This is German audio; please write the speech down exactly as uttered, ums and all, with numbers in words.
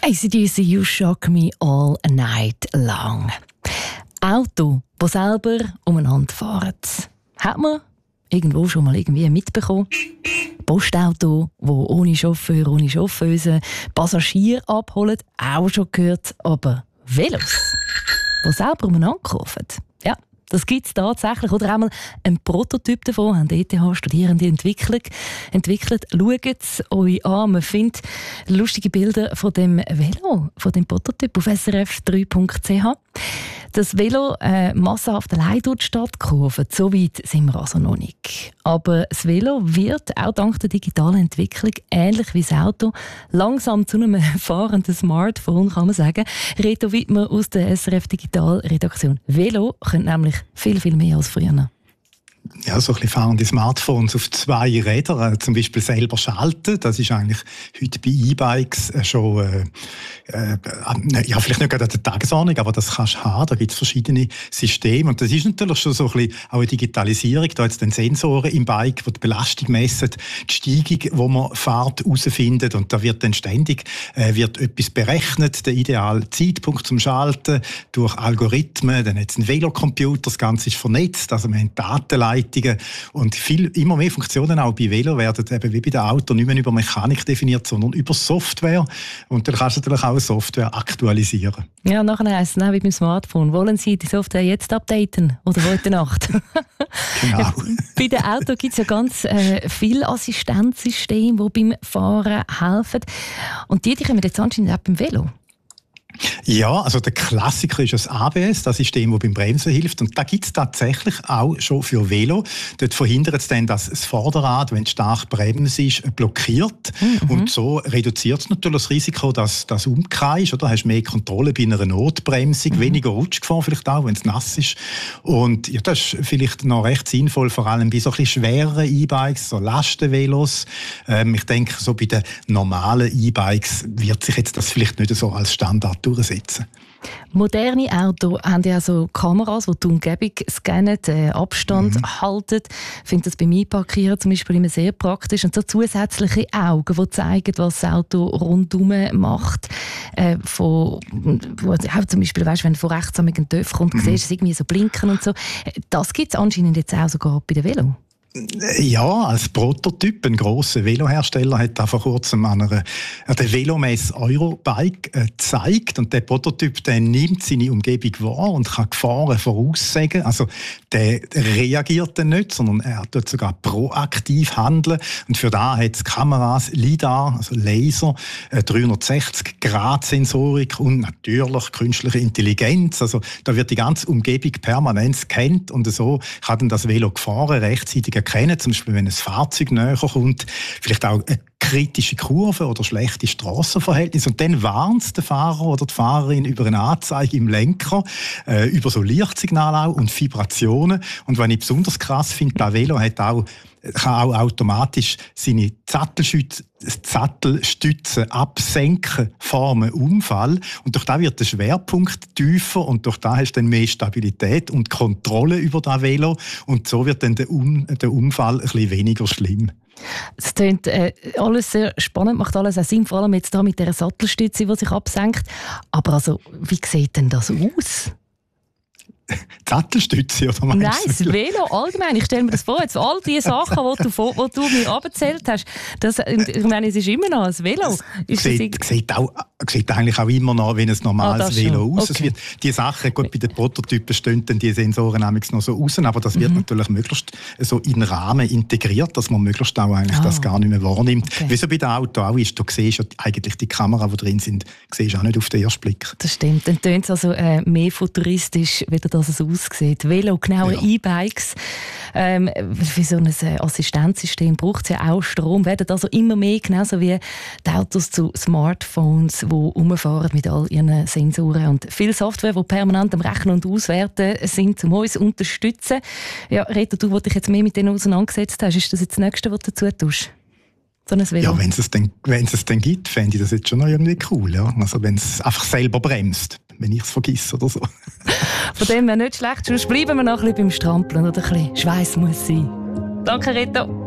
A C D C, You Shock Me All Night Long. Auto, die selber umeinander fahren. Hat man irgendwo schon mal irgendwie mitbekommen? Postauto, wo ohne Chauffeur, ohne Chauffeuse Passagier abholen, auch schon gehört. Aber Velos, die selber umeinander kurven. Ja, das gibt es tatsächlich. Oder einmal ein Prototyp davon, haben E T H-Studierende entwickelt. entwickelt. Schaut es euch an. Man findet lustige Bilder von dem Velo, von dem Prototyp auf s r f drei punkt c h. Das Velo äh, massenhaft allein durch die Stadt kurvt. So weit sind wir also noch nicht. Aber das Velo wird auch dank der digitalen Entwicklung, ähnlich wie das Auto, langsam zu einem fahrenden Smartphone, kann man sagen. Reto Wittmer aus der S R F Digital-Redaktion. Velo können nämlich viel, viel mehr als früher. Ja, so ein bisschen fahrende Smartphones auf zwei Rädern, zum Beispiel selber schalten. Das ist eigentlich heute bei E-Bikes schon, äh, äh, ja, vielleicht nicht gerade an der Tagesordnung, aber das kannst du haben. Da gibt es verschiedene Systeme. Und das ist natürlich schon so ein bisschen auch eine Digitalisierung. Da jetzt den Sensoren im Bike, die die Belastung messen, die Steigung, wo man fährt, herausfindet. Und da wird dann ständig äh, wird etwas berechnet, der ideale Zeitpunkt zum Schalten, durch Algorithmen. Dann hat es einen Velocomputer, das Ganze ist vernetzt, also man hat Datenleitungen. Und viel, immer mehr Funktionen auch bei Velo werden eben wie bei dem Auto nicht mehr über Mechanik definiert, sondern über Software. Und dann kannst du natürlich auch eine Software aktualisieren. Ja, nachher heisst es wie beim Smartphone. Wollen Sie die Software jetzt updaten oder heute Nacht? Genau. Bei dem Auto gibt es ja ganz äh, viele Assistenzsysteme, die beim Fahren helfen. Und die, die kommen jetzt anscheinend auch beim Velo. Ja, also der Klassiker ist das A B S, das System, das beim Bremsen hilft. Und da gibt es tatsächlich auch schon für Velo. Dort verhindert es dann, dass das Vorderrad, wenn es stark bremst ist, blockiert. Mhm. Und so reduziert es natürlich das Risiko, dass das umkreist. Du hast mehr Kontrolle bei einer Notbremsung, mhm. weniger Rutschgefahr vielleicht auch, wenn es nass ist. Und ja, das ist vielleicht noch recht sinnvoll, vor allem bei so ein bisschen schwereren E-Bikes, so Lastenvelos. Ähm, ich denke, so bei den normalen E-Bikes wird sich jetzt das vielleicht nicht so als Standard durchsetzen. Moderne Autos haben ja so Kameras, die die Umgebung scannen, den Abstand mhm. halten. Ich finde das beim Einparkieren zum Beispiel immer sehr praktisch. Und so zusätzliche Augen, die zeigen, was das Auto rundherum macht. Äh, von, wo, auch zum Beispiel, weißt, wenn du von rechts an einen Töff kommt, mhm. siehst du es irgendwie so blinken und so. Das gibt es anscheinend jetzt auch sogar bei den Velo. Ja, als Prototyp. Ein grosser Velohersteller hat da vor kurzem an einer an der Velomesse Eurobike äh, gezeigt. Und der Prototyp, der nimmt seine Umgebung wahr und kann Gefahren voraussagen. Also der reagiert dann nicht, sondern er tut sogar proaktiv handeln. Und für das hat es Kameras, LiDAR, also Laser, äh, dreihundertsechzig Grad Sensorik und natürlich künstliche Intelligenz. Also da wird die ganze Umgebung permanent gescannt und so kann dann das Velo Gefahren rechtzeitig erkennen, zum Beispiel wenn ein Fahrzeug näher kommt, vielleicht auch eine kritische Kurve oder schlechte Strassenverhältnisse. Und dann warnt der Fahrer oder die Fahrerin über eine Anzeige im Lenker, äh, über so Lichtsignale auch und Vibrationen. Und was ich besonders krass finde, das Velo hat auch kann auch automatisch seine Sattelstützen, Sattelstützen absenken vor einem Unfall. Und durch das wird der Schwerpunkt tiefer und durch das hast du dann mehr Stabilität und Kontrolle über das Velo. Und so wird dann der, Un- der Unfall ein bisschen weniger schlimm. Es klingt äh, alles sehr spannend, macht alles auch Sinn, vor allem jetzt da mit dieser Sattelstütze, die sich absenkt. Aber also, wie sieht denn das aus? Die Sattelstütze, oder meinst Nein, das Velo allgemein. Ich stelle mir das vor, jetzt all die Sachen, die du, die du mir abgezählt hast, das, ich meine, es ist immer noch ein Velo. Es sieht, sieht, auch, sieht eigentlich auch immer noch wie ein normales ah, Velo aus. Okay. Es wird, die Sachen, gut, bei den Prototypen stehen dann die Sensoren noch so raus, aber das wird mhm. natürlich möglichst so in den Rahmen integriert, dass man möglichst auch eigentlich ah. das gar nicht mehr wahrnimmt. Okay. Wie so bei den Autos auch ist, du siehst ja eigentlich die Kamera, die drin sind, siehst auch nicht auf den ersten Blick. Das stimmt, dann tönt es also äh, mehr futuristisch, wie das es aussieht. Velo, genaue ja. E-Bikes. Ähm, für so ein Assistenzsystem braucht es ja auch Strom. Werden also immer mehr, genauso wie die Autos zu Smartphones, die rumfahren mit all ihren Sensoren und viel Software, die permanent am Rechnen und Auswerten sind, um uns zu unterstützen. Ja, Reto, du, was dich jetzt mehr mit denen auseinandergesetzt hast, ist das jetzt das Nächste, was du dazu tust? So ein Velo? Ja, wenn es es dann, wenn es es dann gibt, fände ich das jetzt schon noch irgendwie cool. Ja? Also wenn es einfach selber bremst, wenn ich es vergesse oder so. Von dem wäre nicht schlecht. Sonst bleiben wir noch ein bisschen beim Strampeln oder ein bisschen Schweiß muss sein. Danke, Reto.